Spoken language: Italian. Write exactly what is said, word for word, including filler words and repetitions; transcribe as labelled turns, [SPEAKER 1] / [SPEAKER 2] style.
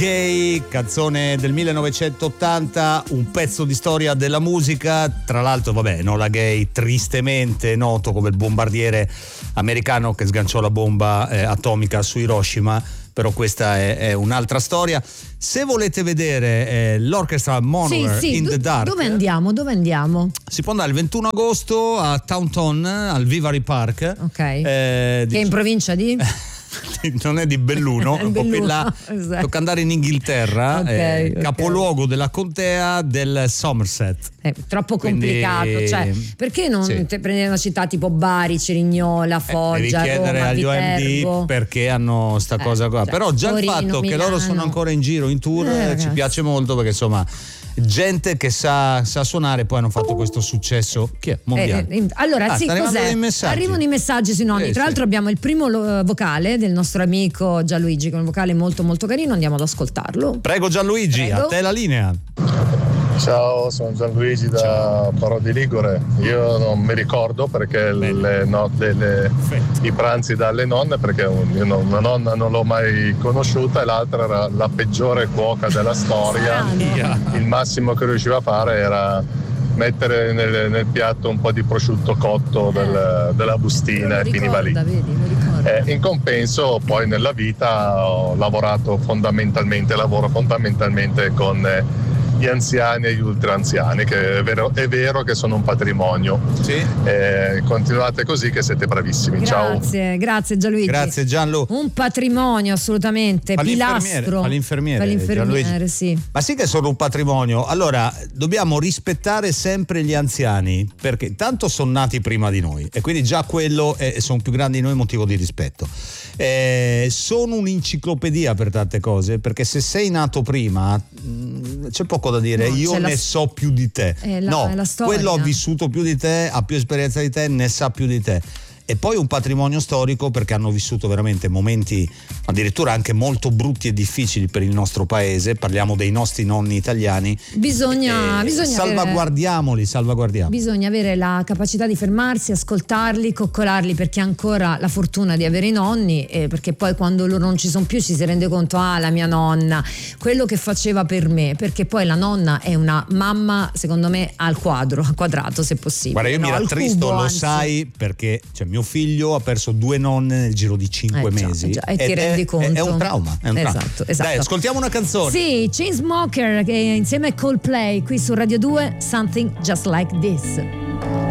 [SPEAKER 1] Gay, canzone del millenovecentottanta, un pezzo di storia della musica. Tra l'altro, vabbè, Enola Gay, tristemente noto come il bombardiere americano che sganciò la bomba eh, atomica su Hiroshima, però questa è, è un'altra storia. Se volete vedere eh, l'orchestra Monolith
[SPEAKER 2] sì, sì.
[SPEAKER 1] in
[SPEAKER 2] Do-
[SPEAKER 1] the Dark,
[SPEAKER 2] dove andiamo? Dove andiamo?
[SPEAKER 1] Si può andare il ventuno agosto a Taunton, al Vivary Park.
[SPEAKER 2] Ok.
[SPEAKER 1] Eh,
[SPEAKER 2] che è in provincia di?
[SPEAKER 1] Non è di Belluno, un po' più là.
[SPEAKER 2] Esatto.
[SPEAKER 1] Tocca andare in Inghilterra,
[SPEAKER 2] Ok,
[SPEAKER 1] eh,
[SPEAKER 2] ok.
[SPEAKER 1] capoluogo della contea del Somerset.
[SPEAKER 2] È troppo
[SPEAKER 1] Quindi,
[SPEAKER 2] complicato, cioè, perché non
[SPEAKER 1] sì.
[SPEAKER 2] te prendi una città tipo Bari, Cerignola, Foggia,
[SPEAKER 1] Eh, devi chiedere
[SPEAKER 2] Roma,
[SPEAKER 1] agli O M
[SPEAKER 2] Viterbo?
[SPEAKER 1] D perché hanno sta
[SPEAKER 2] Eh,
[SPEAKER 1] cosa qua.
[SPEAKER 2] cioè,
[SPEAKER 1] Però già
[SPEAKER 2] Torino,
[SPEAKER 1] il fatto che loro
[SPEAKER 2] Milano.
[SPEAKER 1] sono ancora in giro in tour
[SPEAKER 2] Eh,
[SPEAKER 1] eh, ci
[SPEAKER 2] ragazzi.
[SPEAKER 1] piace molto, perché insomma gente che sa, sa suonare, poi hanno fatto questo successo che è mondiale.
[SPEAKER 2] Eh, eh, allora,
[SPEAKER 1] Ah,
[SPEAKER 2] sì,
[SPEAKER 1] sta arrivando
[SPEAKER 2] cos'è?
[SPEAKER 1] dei messaggi.
[SPEAKER 2] Arrivano i messaggi sui nonni.
[SPEAKER 1] Eh,
[SPEAKER 2] Tra
[SPEAKER 1] sì.
[SPEAKER 2] l'altro abbiamo il primo lo- vocale del nostro amico Gianluigi, che è un vocale molto molto carino, andiamo ad ascoltarlo.
[SPEAKER 1] Prego Gianluigi,
[SPEAKER 2] Prego.
[SPEAKER 1] a te la linea.
[SPEAKER 3] Ciao, sono Gianluigi da Parodi Ligure. Io non mi ricordo perché le no- delle- i pranzi dalle nonne, perché un- io non- una nonna non l'ho mai conosciuta e l'altra era la peggiore cuoca della storia. Il massimo che riusciva a fare era mettere nel, nel piatto un po' di prosciutto cotto del- della bustina e finiva lì.
[SPEAKER 2] Vedi, mi ricordo.
[SPEAKER 3] Eh, in compenso poi nella vita ho lavorato fondamentalmente, lavoro fondamentalmente con eh, gli anziani e gli ultraanziani, che è vero, è vero che sono un patrimonio.
[SPEAKER 1] Sì.
[SPEAKER 3] Eh, continuate così che siete bravissimi. Ciao.
[SPEAKER 2] Grazie, grazie Gianluigi.
[SPEAKER 1] Grazie Gianlu.
[SPEAKER 2] Un patrimonio assolutamente,
[SPEAKER 1] Fa l'infermiere,
[SPEAKER 2] pilastro.
[SPEAKER 1] fa l'infermiere,
[SPEAKER 2] Fa l'infermiere,
[SPEAKER 1] Gianluigi.
[SPEAKER 2] sì.
[SPEAKER 1] Ma sì che sono un patrimonio. Allora, dobbiamo rispettare sempre gli anziani, perché tanto sono nati prima di noi e quindi già quello è, sono più grandi di noi, motivo di rispetto. Eh, sono un'enciclopedia per tante cose, perché se sei nato prima mh, c'è poco da dire.
[SPEAKER 2] No,
[SPEAKER 1] io
[SPEAKER 2] c'è
[SPEAKER 1] ne
[SPEAKER 2] la-
[SPEAKER 1] so più di te.
[SPEAKER 2] È la-
[SPEAKER 1] no,
[SPEAKER 2] è la storia.
[SPEAKER 1] quello ha vissuto più di te, ha più esperienza di te, ne sa più di te. E poi un patrimonio storico, perché hanno vissuto veramente momenti addirittura anche molto brutti e difficili per il nostro paese. Parliamo dei nostri nonni italiani.
[SPEAKER 2] Bisogna,
[SPEAKER 1] Eh,
[SPEAKER 2] bisogna avere-
[SPEAKER 1] salvaguardiamoli, salvaguardiamo.
[SPEAKER 2] Bisogna avere la capacità di fermarsi, ascoltarli, coccolarli, perché ha ancora la fortuna di avere i nonni, eh, perché poi quando loro non ci sono più ci si rende conto, ah, la mia nonna, quello che faceva per me, perché poi la nonna è una mamma, secondo me, al quadro, al quadrato se possibile.
[SPEAKER 1] Guarda, io
[SPEAKER 2] no,
[SPEAKER 1] mi
[SPEAKER 2] al
[SPEAKER 1] rattristo,
[SPEAKER 2] cubo,
[SPEAKER 1] lo
[SPEAKER 2] anzi.
[SPEAKER 1] sai, perché cioè, mio figlio ha perso due nonne nel giro di cinque
[SPEAKER 2] Eh, già,
[SPEAKER 1] mesi.
[SPEAKER 2] già, e ti
[SPEAKER 1] Ed
[SPEAKER 2] rendi
[SPEAKER 1] è,
[SPEAKER 2] conto.
[SPEAKER 1] È un trauma. È un trauma.
[SPEAKER 2] Esatto, esatto.
[SPEAKER 1] Dai, ascoltiamo una canzone.
[SPEAKER 2] Sì, Chainsmoker che insieme a Coldplay qui su Radio due, Something Just Like This.